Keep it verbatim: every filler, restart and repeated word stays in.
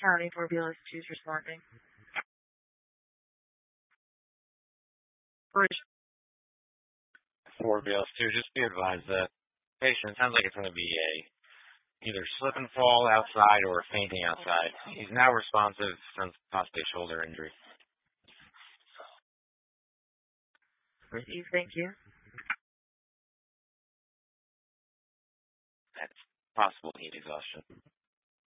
County for B L S two is responding. Bridge. For B L S two, just be advised that patient sounds like it's going to be a either slip and fall outside or fainting outside. He's now responsive since possibly shoulder injury. Receive, thank you. That's possible heat exhaustion.